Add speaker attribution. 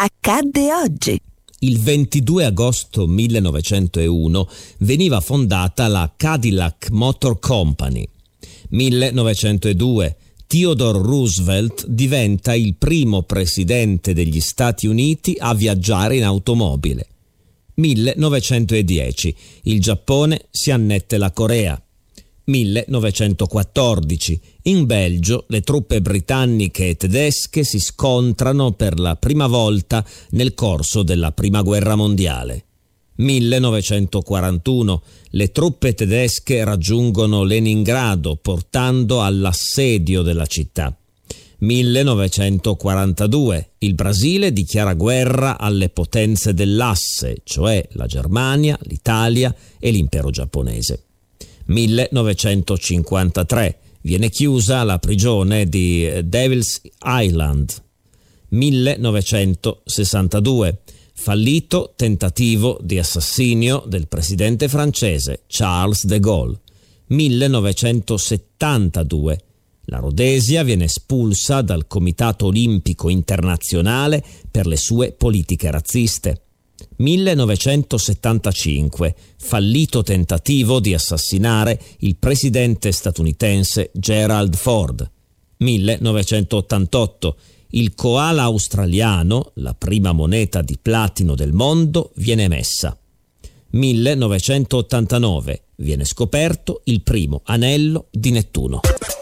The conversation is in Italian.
Speaker 1: accadde oggi.
Speaker 2: Il 22 agosto 1901 veniva fondata la Cadillac Motor Company. 1902 Theodore Roosevelt diventa il primo presidente degli Stati Uniti a viaggiare in automobile. 1910 il Giappone si annette la Corea. 1914 in Belgio le truppe britanniche e tedesche si scontrano per la prima volta nel corso della Prima Guerra Mondiale. 1941 le truppe tedesche raggiungono Leningrado portando all'assedio della città. 1942 il Brasile dichiara guerra alle potenze dell'asse, cioè la Germania, l'Italia e l'impero giapponese. 1953 viene chiusa la prigione di Devil's Island. 1962 fallito tentativo di assassinio del presidente francese Charles de Gaulle. 1972 la Rhodesia viene espulsa dal Comitato Olimpico Internazionale per le sue politiche razziste. 1975 fallito tentativo di assassinare il presidente statunitense Gerald Ford. 1988 il koala australiano, la prima moneta di platino del mondo, viene emessa. 1989 viene scoperto il primo anello di Nettuno.